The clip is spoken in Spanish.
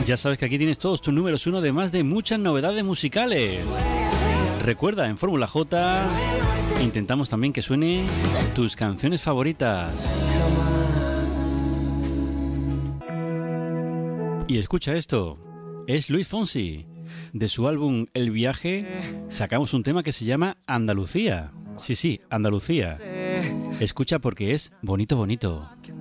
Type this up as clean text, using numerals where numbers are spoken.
Ya sabes que aquí tienes todos tus números uno, además de muchas novedades musicales. Recuerda, en Fórmula J intentamos también que suene tus canciones favoritas. Y escucha esto, es Luis Fonsi. De su álbum El Viaje sacamos un tema que se llama Andalucía. Sí, Andalucía. Escucha porque es bonito, bonito.